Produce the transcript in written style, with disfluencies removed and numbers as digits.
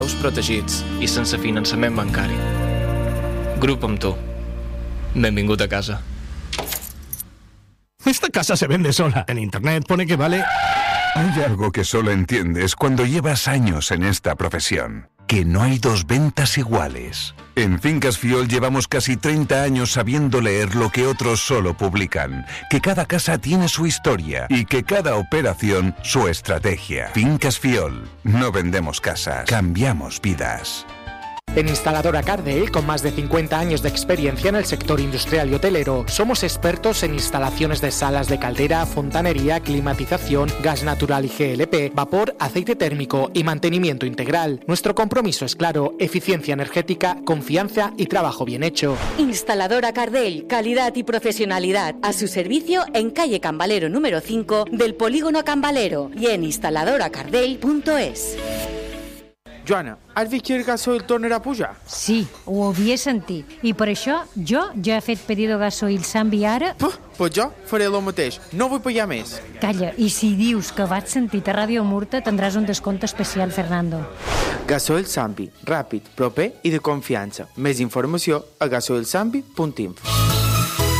protegits i sense finançament bancari. Grup amb tu. Benvingut a casa. Esta casa se vende sola. En internet pone que vale... Hay algo que solo entiendes cuando llevas años en esta profesión. Que no hay dos ventas iguales. En Fincas Fiol llevamos casi 30 años sabiendo leer lo que otros solo publican. Que cada casa tiene su historia y que cada operación su estrategia. Fincas Fiol. No vendemos casas, cambiamos vidas. En Instaladora Cardell, con más de 50 años de experiencia en el sector industrial y hotelero, somos expertos en instalaciones de salas de caldera, fontanería, climatización, gas natural y GLP, vapor, aceite térmico y mantenimiento integral. Nuestro compromiso es claro: eficiencia energética, confianza y trabajo bien hecho. Instaladora Cardell, calidad y profesionalidad a su servicio en calle Cambalero número 5 del Polígono Cambalero y en instaladoracardell.es. Joana, has vist que el gasoil tornarà a pujar? Sí, ho havia sentit. I per això jo ja he fet pedido gasoil Sambi ara... Pues jo faré el mateix. No vull pagar més. Calla, i si dius que vaig sentit a Ràdio Murta tindràs un descompte especial, Fernando. Gasoil Sambi, ràpid, proper i de confiança. Més informació a gasoilsambi.info.